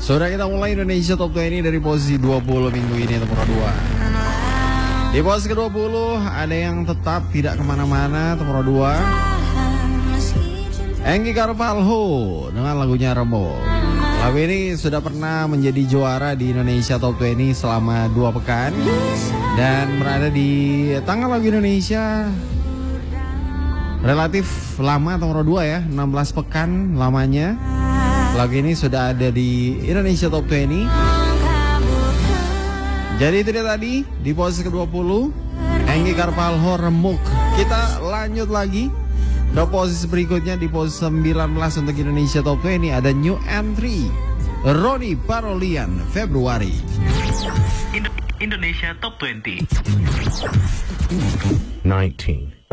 Sudah kita mulai Indonesia Top 20 dari posisi 20 minggu ini nomor 2. Di posisi ke-20 ada yang tetap tidak kemana-mana, nomor 2 Enggi Carvalho dengan lagunya Remuk. Lagu ini sudah pernah menjadi juara di Indonesia Top 20 selama 2 pekan dan berada di tanggal lagu Indonesia relatif lama, nomor 2 ya, 16 pekan lamanya. Lagu ini sudah ada di Indonesia Top 20. Jadi itu dia tadi di posisi ke-20 Enggi Carvalho Remuk. Kita lanjut lagi ke posisi berikutnya. Di posisi 19 untuk Indonesia Top 20 ada new entry Ronnie Parolian Februari. Indonesia Top 20 19